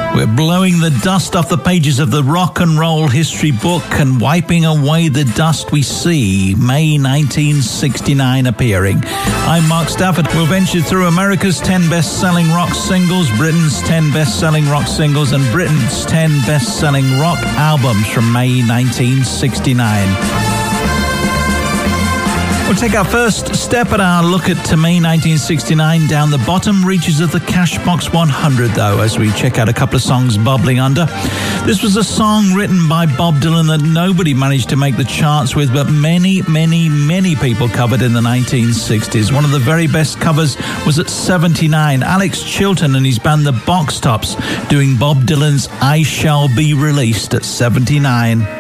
We're blowing the dust off the pages of the rock and roll history book and wiping away the dust we see. May 1969 appearing. I'm Mark Stafford. We'll venture through America's 10 best-selling rock singles, Britain's 10 best-selling rock singles, and Britain's 10 best-selling rock albums from May 1969. We'll take our first step at our look at to May 1969 down the bottom reaches of the Cashbox 100, though, as we check out a couple of songs bubbling under. This was a song written by Bob Dylan that nobody managed to make the charts with, but many, many, many people covered in the 1960s. One of the very best covers was at 79. Alex Chilton and his band The Box Tops doing Bob Dylan's I Shall Be Released at 79.